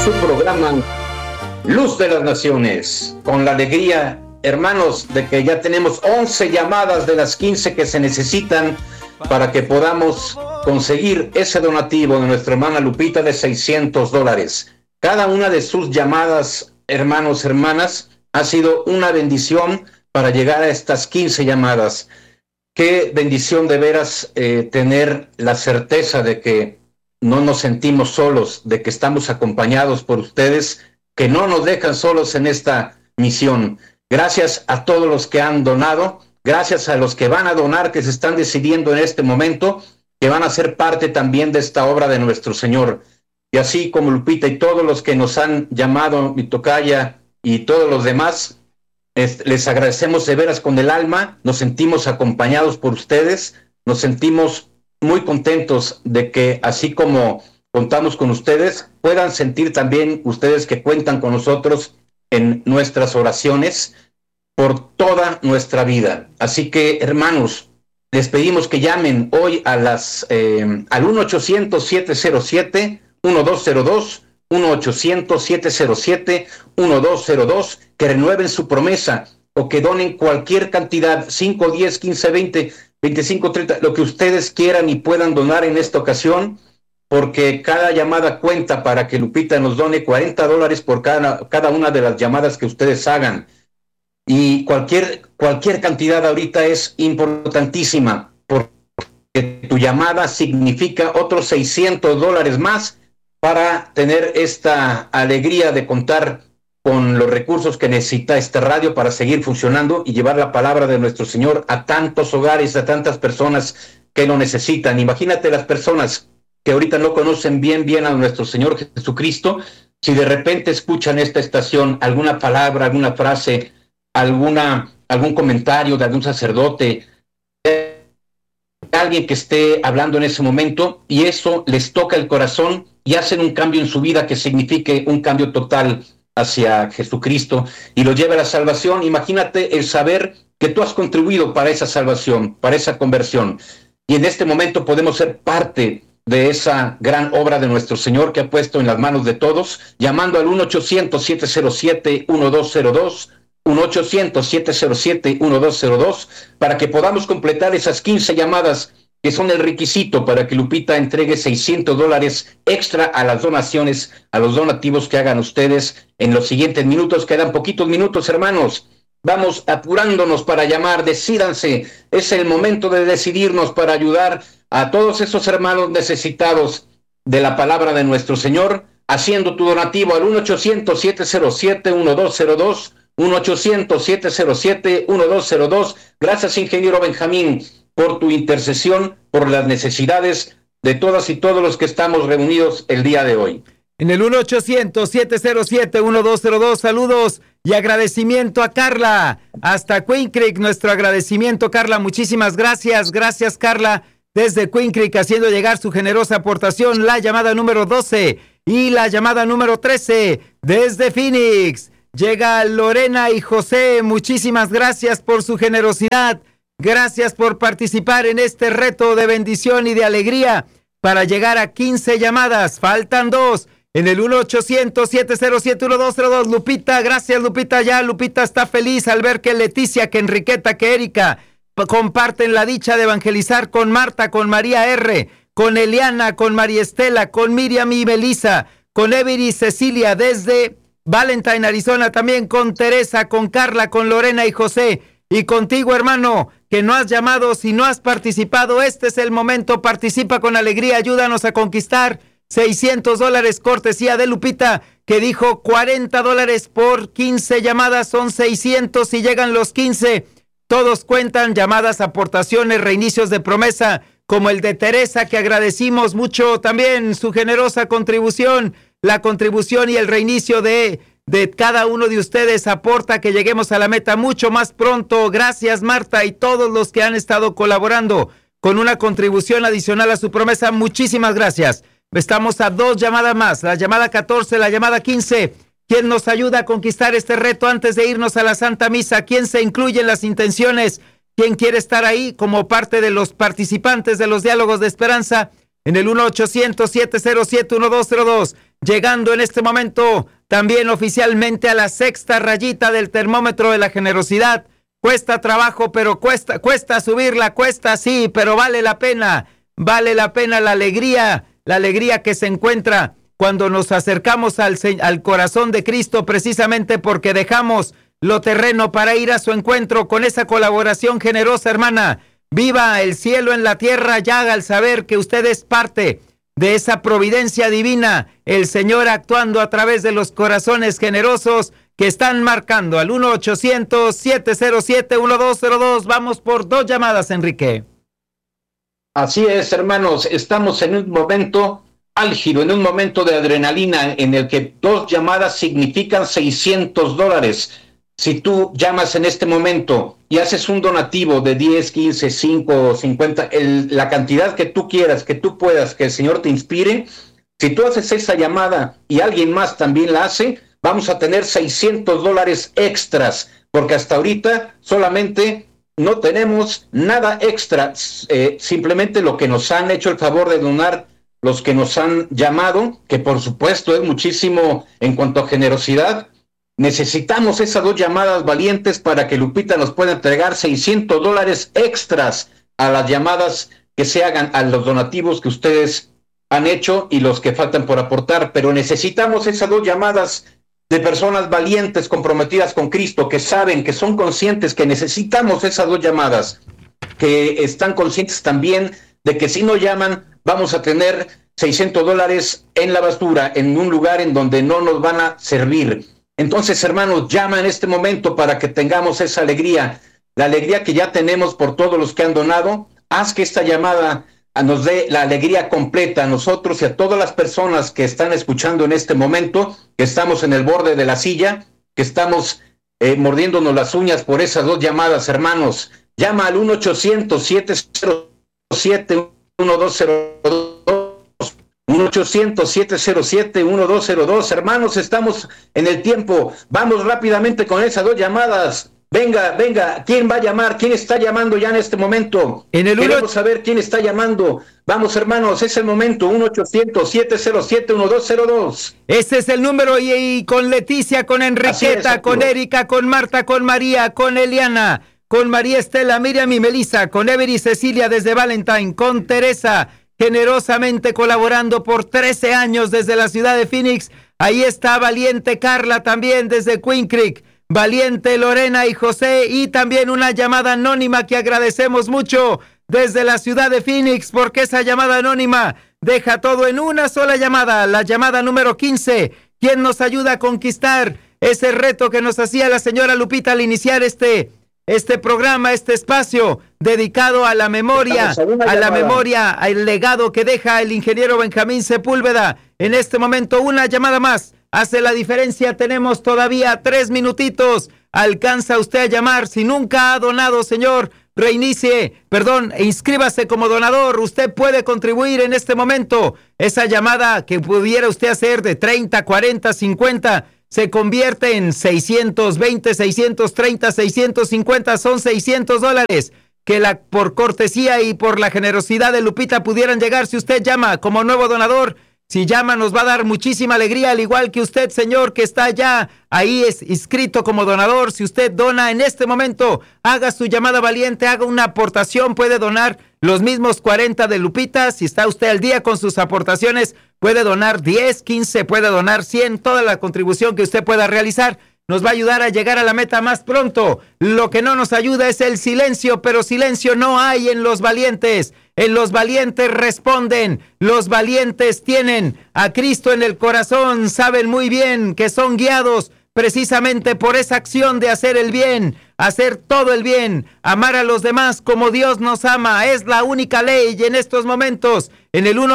su programa Luz de las Naciones, con la alegría, hermanos, de que ya tenemos 11 llamadas de las 15 que se necesitan para que podamos conseguir ese donativo de nuestra hermana Lupita de $600. Cada una de sus llamadas, hermanos, hermanas, ha sido una bendición para llegar a estas 15 llamadas. Qué bendición de veras tener la certeza de que no nos sentimos solos, de que estamos acompañados por ustedes, que no nos dejan solos en esta misión. Gracias a todos los que han donado, gracias a los que van a donar, que se están decidiendo en este momento, que van a ser parte también de esta obra de nuestro Señor. Y así como Lupita y todos los que nos han llamado, mi tocaya y todos los demás, les agradecemos de veras con el alma, nos sentimos acompañados por ustedes, nos sentimos muy contentos de que así como contamos con ustedes, puedan sentir también ustedes que cuentan con nosotros en nuestras oraciones por toda nuestra vida. Así que, hermanos, les pedimos que llamen hoy a al 1-800-707-1202, 1-800-707-1202, que renueven su promesa o que donen cualquier cantidad, 5, 10, 15, 20, 25, 30, lo que ustedes quieran y puedan donar en esta ocasión, porque cada llamada cuenta para que Lupita nos done $40 por cada una de las llamadas que ustedes hagan. Y cualquier cantidad ahorita es importantísima, porque tu llamada significa otros $600 más para tener esta alegría de contar con los recursos que necesita esta radio para seguir funcionando y llevar la palabra de nuestro Señor a tantos hogares, a tantas personas que lo necesitan. Imagínate las personas que ahorita no conocen bien a nuestro Señor Jesucristo, si de repente escuchan esta estación, alguna palabra, alguna frase, algún comentario de algún sacerdote, alguien que esté hablando en ese momento, y eso les toca el corazón y hacen un cambio en su vida que signifique un cambio total hacia Jesucristo y lo lleva a la salvación. Imagínate el saber que tú has contribuido para esa salvación, para esa conversión, y en este momento podemos ser parte de esa gran obra de nuestro Señor que ha puesto en las manos de todos, llamando al 1-800-707-1202, 1-800-707-1202, para que podamos completar esas 15 llamadas que son el requisito para que Lupita entregue $600 extra a las donaciones, a los donativos que hagan ustedes en los siguientes minutos. Quedan poquitos minutos, hermanos. Vamos apurándonos para llamar, decídanse. Es el momento de decidirnos para ayudar a todos esos hermanos necesitados de la palabra de nuestro Señor, haciendo tu donativo al 1-800-707-1202, 1-800-707-1202. Gracias, ingeniero Benjamín, por tu intercesión, por las necesidades de todas y todos los que estamos reunidos el día de hoy. En el 1-800-707-1202, saludos y agradecimiento a Carla, hasta Queen Creek, nuestro agradecimiento, Carla, muchísimas gracias, gracias Carla, desde Queen Creek, haciendo llegar su generosa aportación, la llamada número 12 y la llamada número 13, desde Phoenix, llega Lorena y José, muchísimas gracias por su generosidad, gracias por participar en este reto de bendición y de alegría, para llegar a 15 llamadas, faltan 2, en el 1-800-707-1202, Lupita, gracias Lupita, ya Lupita está feliz al ver que Leticia, que Enriqueta, que Erika comparten la dicha de evangelizar con Marta, con María R., con Eliana, con María Estela, con Miriam y Melissa, con Every y Cecilia desde Valentine, Arizona, también con Teresa, con Carla, con Lorena y José, y contigo, hermano, que no has llamado, si no has participado, este es el momento, participa con alegría, ayúdanos a conquistar $600, cortesía de Lupita, que dijo $40 por 15 llamadas, son 600 si llegan los 15, todos cuentan, llamadas, aportaciones, reinicios de promesa, como el de Teresa, que agradecimos mucho también su generosa contribución, la contribución y el reinicio de cada uno de ustedes aporta que lleguemos a la meta mucho más pronto. Gracias, Marta, y todos los que han estado colaborando con una contribución adicional a su promesa. Muchísimas gracias. Estamos a 2 llamadas más, la llamada 14, la llamada 15. ¿Quién nos ayuda a conquistar este reto antes de irnos a la Santa Misa? ¿Quién se incluye en las intenciones? ¿Quién quiere estar ahí como parte de los participantes de los diálogos de esperanza? en el 1-800-707-1202. Llegando en este momento también oficialmente a la sexta rayita del termómetro de la generosidad. Cuesta trabajo, pero cuesta subirla, cuesta sí, pero vale la pena la alegría que se encuentra cuando nos acercamos al corazón de Cristo, precisamente porque dejamos lo terreno para ir a su encuentro con esa colaboración generosa, hermana. Viva el cielo en la tierra ya al saber que usted es parte de esa providencia divina, el Señor actuando a través de los corazones generosos que están marcando al 1-800-707-1202. Vamos por 2 llamadas, Enrique. Así es, hermanos, estamos en un momento álgido, en un momento de adrenalina en el que 2 llamadas significan $600. Si tú llamas en este momento y haces un donativo de 10, 15, 5, 50, la cantidad que tú quieras, que tú puedas, que el Señor te inspire, si tú haces esa llamada y alguien más también la hace, vamos a tener $600 extras, porque hasta ahorita solamente no tenemos nada extra, simplemente lo que nos han hecho el favor de donar los que nos han llamado, que por supuesto es muchísimo en cuanto a generosidad. Necesitamos esas 2 llamadas valientes para que Lupita nos pueda entregar $600 extras a las llamadas que se hagan, a los donativos que ustedes han hecho y los que faltan por aportar. Pero necesitamos esas 2 llamadas de personas valientes, comprometidas con Cristo, que saben, que son conscientes que necesitamos esas 2 llamadas, que están conscientes también de que si no llaman vamos a tener $600 en la basura, en un lugar en donde no nos van a servir. Entonces, hermanos, llama en este momento para que tengamos esa alegría, la alegría que ya tenemos por todos los que han donado. Haz que esta llamada nos dé la alegría completa a nosotros y a todas las personas que están escuchando en este momento, que estamos en el borde de la silla, que estamos mordiéndonos las uñas por esas 2 llamadas, hermanos. Llama al 1-800-707-1202. 1-800-707-1202. Hermanos, estamos en el tiempo. Vamos rápidamente con esas 2 llamadas. Venga. ¿Quién va a llamar? ¿Quién está llamando ya en este momento? Queremos saber quién está llamando. Vamos, hermanos, es el momento. 1-800-707-1202. Ese es el número. Y con Leticia, con Enriqueta, con Erika, con Marta, con María, con Eliana, con María Estela, Miriam y Melissa, con Ever y Cecilia desde Valentine, con Teresa, generosamente colaborando por 13 años desde la ciudad de Phoenix. Ahí está Valiente Carla también desde Queen Creek, Valiente Lorena y José, y también una llamada anónima que agradecemos mucho desde la ciudad de Phoenix, porque esa llamada anónima deja todo en una sola llamada, la llamada número 15, quien nos ayuda a conquistar ese reto que nos hacía la señora Lupita al iniciar este programa, este espacio dedicado a la memoria, al legado que deja el ingeniero Benjamín Sepúlveda. En este momento, una llamada más hace la diferencia. Tenemos todavía 3 minutitos. Alcanza usted a llamar. Si nunca ha donado, señor, inscríbase como donador. Usted puede contribuir en este momento. Esa llamada que pudiera usted hacer de 30, 40, 50... se convierte en 620, 630, 650, son $600 que por cortesía y por la generosidad de Lupita pudieran llegar si usted llama como nuevo donador. Si llama nos va a dar muchísima alegría, al igual que usted, señor, que está ya ahí es inscrito como donador. Si usted dona en este momento, haga su llamada valiente, haga una aportación, puede donar los mismos 40 de Lupita. Si está usted al día con sus aportaciones, puede donar 10, 15, puede donar 100, toda la contribución que usted pueda realizar nos va a ayudar a llegar a la meta más pronto. Lo que no nos ayuda es el silencio, pero silencio no hay en los valientes. En los valientes responden, los valientes tienen a Cristo en el corazón, saben muy bien que son guiados precisamente por esa acción de hacer el bien, hacer todo el bien, amar a los demás como Dios nos ama. Es la única ley y en estos momentos, en el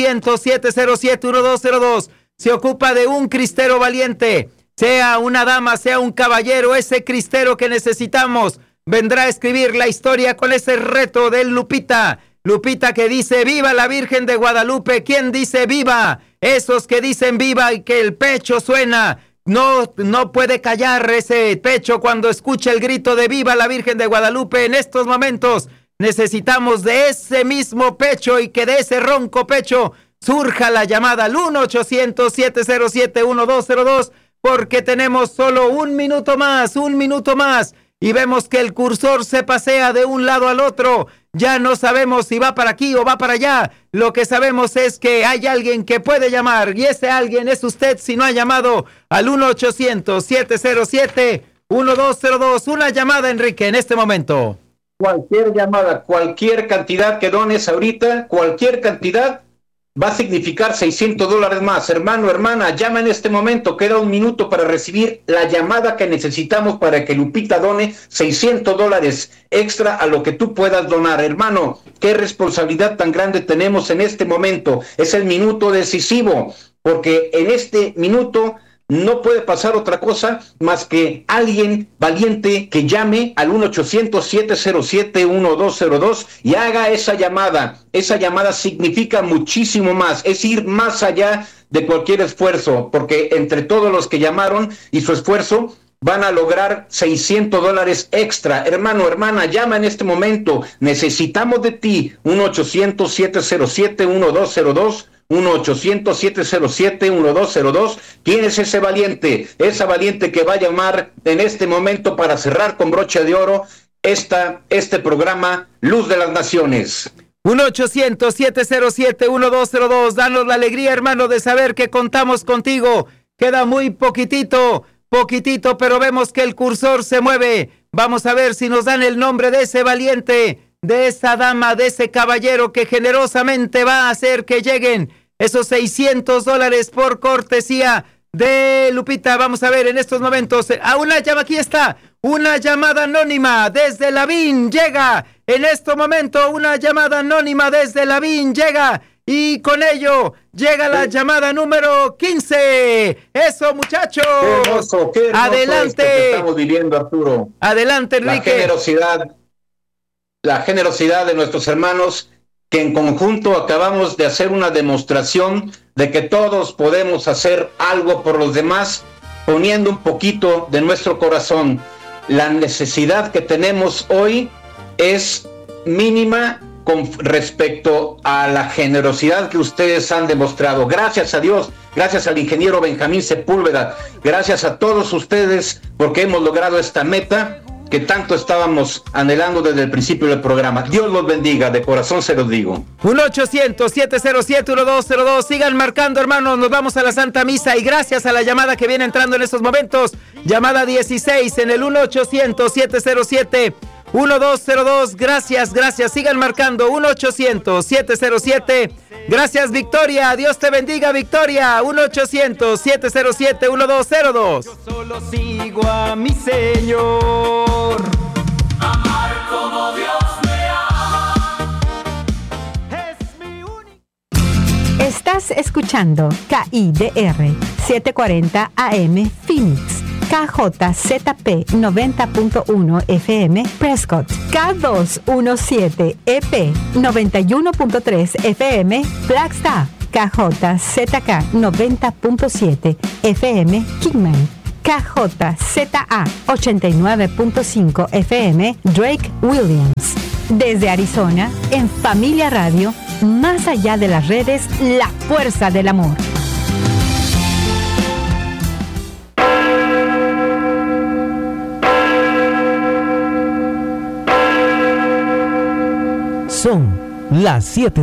1-800-707-1202, se ocupa de un cristero valiente. Sea una dama, sea un caballero, ese cristero que necesitamos vendrá a escribir la historia con ese reto de Lupita. Lupita que dice, viva la Virgen de Guadalupe. ¿Quién dice viva? Esos que dicen viva y que el pecho suena. No puede callar ese pecho cuando escucha el grito de viva la Virgen de Guadalupe. En estos momentos necesitamos de ese mismo pecho y que de ese ronco pecho surja la llamada al 1-800-707-1202, porque tenemos solo un minuto más, y vemos que el cursor se pasea de un lado al otro. Ya no sabemos si va para aquí o va para allá. Lo que sabemos es que hay alguien que puede llamar, y ese alguien es usted si no ha llamado al 1-800-707-1202. Una llamada, Enrique, en este momento. Cualquier llamada, cualquier cantidad que dones ahorita, cualquier cantidad va a significar $600 más. Hermano, hermana, llama en este momento. Queda un minuto para recibir la llamada que necesitamos para que Lupita done $600 extra a lo que tú puedas donar. Hermano, qué responsabilidad tan grande tenemos en este momento. Es el minuto decisivo, porque en este minuto no puede pasar otra cosa más que alguien valiente que llame al 1-800-707-1202 y haga esa llamada. Esa llamada significa muchísimo más, es ir más allá de cualquier esfuerzo, porque entre todos los que llamaron y su esfuerzo van a lograr $600 extra. Hermano, hermana, llama en este momento. Necesitamos de ti. 1-800-707-1202. 1-800-707-1202. ¿Quién es ese valiente? Esa valiente que va a llamar en este momento para cerrar con broche de oro este programa Luz de las Naciones. 1-800-707-1202. Danos la alegría, hermano, de saber que contamos contigo. Queda muy poquitito, pero vemos que el cursor se mueve. Vamos a ver si nos dan el nombre de ese valiente, de esa dama, de ese caballero que generosamente va a hacer que lleguen esos $600 por cortesía de Lupita. Vamos a ver en estos momentos. Aquí está. Una llamada anónima desde Lavín llega. En este momento, una llamada anónima desde Lavín llega. Y con ello llega la llamada número 15. ¡Eso, muchachos! ¡Qué hermoso adelante! Esto que estamos viviendo, Arturo. Adelante, Enrique. La generosidad de nuestros hermanos, que en conjunto acabamos de hacer una demostración de que todos podemos hacer algo por los demás, poniendo un poquito de nuestro corazón. La necesidad que tenemos hoy es mínima con respecto a la generosidad que ustedes han demostrado. Gracias a Dios, gracias al ingeniero Benjamín Sepúlveda, gracias a todos ustedes, porque hemos logrado esta meta que tanto estábamos anhelando desde el principio del programa. Dios los bendiga, de corazón se los digo. 1-800-707-1202. Sigan marcando, hermanos, nos vamos a la Santa Misa, y gracias a la llamada que viene entrando en estos momentos, llamada 16 en el 1-800-707-1202. Gracias, sigan marcando. 1-800-707. Gracias, Victoria. Dios te bendiga, Victoria. 1-800-707-1202. Yo solo sigo a mi Señor. Amar como Dios me ama es mi único. Estás escuchando KIDR 740 AM Phoenix, KJZP 90.1 FM Prescott, K217 EP 91.3 FM Flagstaff, KJZK 90.7 FM Kingman, KJZA 89.5 FM Drake Williams. Desde Arizona, en Familia Radio, más allá de las redes, la fuerza del amor. Son las 7